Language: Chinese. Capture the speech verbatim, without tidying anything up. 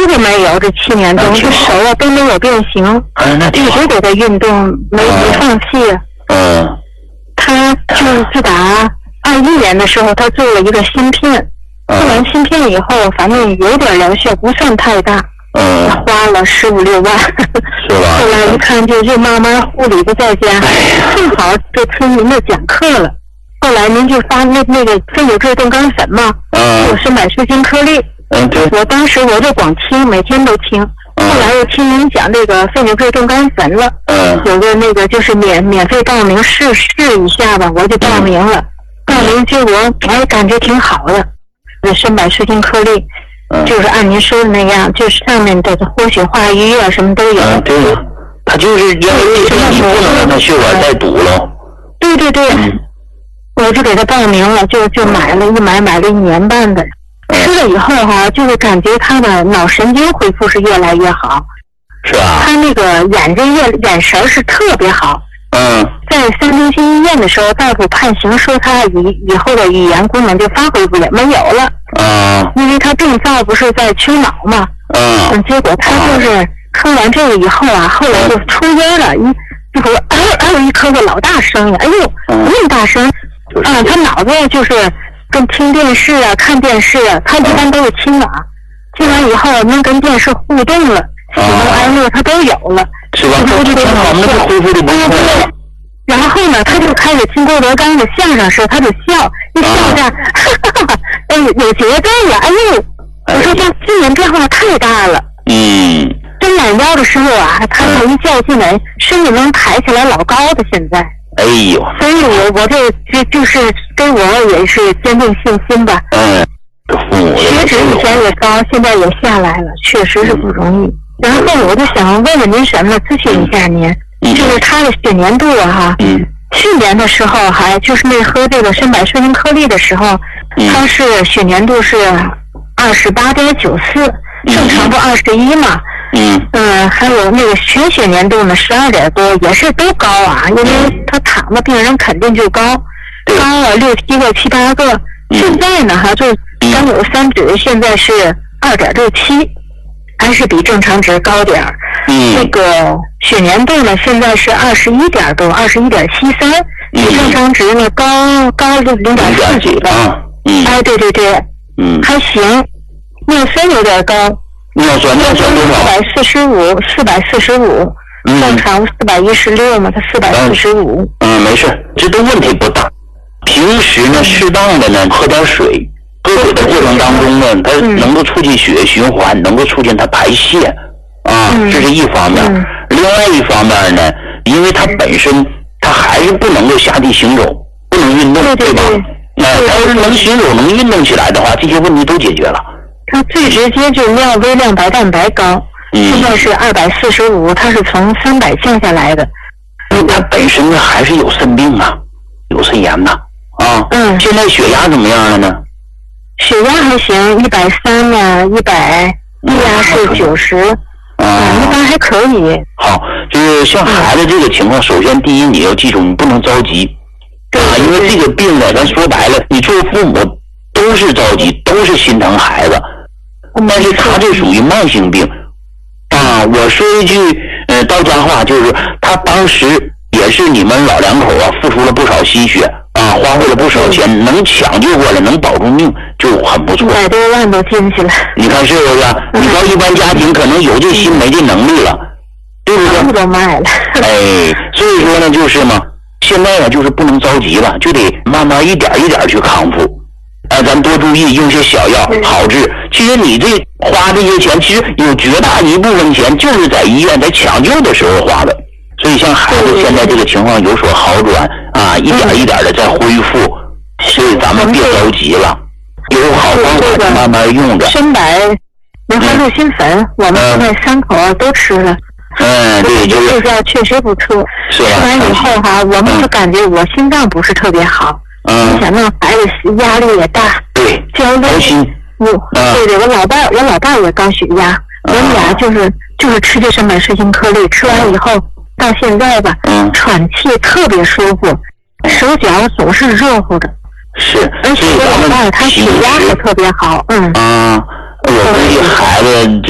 都没有，这七年多，这手啊都没有变形， 嗯，那一直给他运动，没没放弃。 嗯， 他就是自打二一年的时候，他做了一个芯片，做完芯片以后，反正有点疗效，不算太大。 嗯， 花了十五六万， 是吧？ 后来一看就就慢慢护理不在家，正好就听您的讲课了。后来您就发那那个肺纽质动肝粉嘛， 嗯， 有生百世金颗粒。 嗯，对。 我当时我就光听，每天都听。后来又听您讲这个肺纽质动肝粉了， 嗯， 有个那个就是免免费报名试试一下吧，我就报名了。报名结果哎感觉挺好的，那生百世金颗粒。就是按您说的那样，就是上面的活血化瘀啊，什么都有。 嗯，对呀，他就是因为这你不能让他血管再堵了。 对对对，嗯、我就给他报名了，就就买了，一买买了一年半的。吃了以后哈、啊，就是感觉他的脑神经恢复是越来越好。 是吧？ 他那个眼睛眼眼神是特别好。 嗯。 在三中心医院的时候，大夫判刑说他以以后的语言功能就发挥不了，没有了。 嗯， 因为他病灶不是在丘脑嘛， 嗯， 结果他就是磕完这个以后啊，后来就出烟了，一这会儿哎呦一磕个老大声呀，哎呦那么大声啊，他脑子就是跟听电视啊、看电视啊，他一般都是听的啊，听完以后能跟电视互动了，喜怒哀乐他都有了， 是吧？那就挺好，那就恢复的不错了。 然后呢，他就开始听郭德纲的相声时，他就笑，一笑这样，哈哈，哎，有节奏了，哎呦！我说这今年变化太大了。 嗯。 伸懒腰的时候啊，他这一较劲来，身体能抬起来老高的现在。 哎呦！ 所以我我这这就是给我也是坚定信心吧。 嗯。 血脂以前也高，现在也下来了，确实是不容易。然后我就想问问您什么呢？咨询一下您。就是他的血粘度啊，哈， 嗯， 去年的时候还就是没喝这个生百世金颗粒的时候， 嗯， 他是血粘度是二十八点九四，正常不二十一嘛， 嗯， 嗯，还有那个全血粘度呢十二点多，也是都高啊，因为他躺的病人肯定就高，高了六七个七八个，现在呢哈就刚有三指现在是二点六七。还是比正常值高点儿， 嗯， 这个血粘度呢，现在是二十一点多，二十一点七三，比正常值呢高高了零点四几吧。 嗯， 哎，对对对， 嗯， 还行。尿酸有点高， 尿酸尿酸多少？ 四百四十五，四百四十五，正常四百一十六嘛，它四百四十五。 嗯，没事，这都问题不大。平时呢，适当的呢，喝点水。喝水的过程当中呢，它能够促进血液循环，能够促进它排泄，啊，这是一方面。另外一方面呢，因为它本身它还是不能够下地行走，不能运动，对吧？那要是能行走、能运动起来的话，这些问题都解决了。 它最直接就是尿微量白蛋白高，现在是二百四十五，它是从三百降下来的。 它本身呢还是有肾病啊，有肾炎呐，啊，嗯，现在血压怎么样了呢？ 血压还行，一百三呢，一百，血压是九十，啊，一般还可以。 好，就是像孩子这个情况，首先第一你要记住，你不能着急，啊，因为这个病呢，咱说白了，你做父母都是着急，都是心疼孩子，但是他这属于慢性病，啊，我说一句呃到家话，就是他当时也是你们老两口啊，付出了不少心血。啊，花费了不少钱，能抢救过来，能保住命就很不错。 百多万都进去了。 你看是不是？你到一般家庭可能有这心没这能力了，对不对？ 房子都卖了。 哎，所以说呢，就是嘛，现在呢就是不能着急了，就得慢慢一点一点去康复。哎，咱多注意用些小药好治。其实你这花这些钱，其实有绝大一部分钱就是在医院在抢救的时候花的。所以像孩子现在这个情况有所好转啊，一点一点的在恢复，所以咱们别着急了，有好方法慢慢用着。 生百莲花鹿心粉，我们现在三口都吃了。 嗯，对，就是这药确实不错。 是吃完以后哈，我们就感觉我心脏不是特别好。嗯。想那孩子压力也大。 对。 焦虑。我对对，我老伴我老伴也高血压，我们俩就是就是吃这生百世金颗粒，吃完以后。到现在吧， 嗯， 喘气特别舒服，手脚总是热乎的。 是， 而且我老伴他血压也特别好，嗯。 啊，我估计孩子这